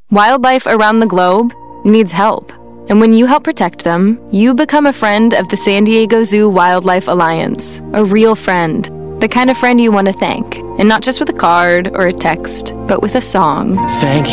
Wildlife around the globe needs help. And when you help protect them, you become a friend of the San Diego Zoo Wildlife Alliance. A real friend. The kind of friend you want to thank. And not just with a card or a text, but with a song. Thank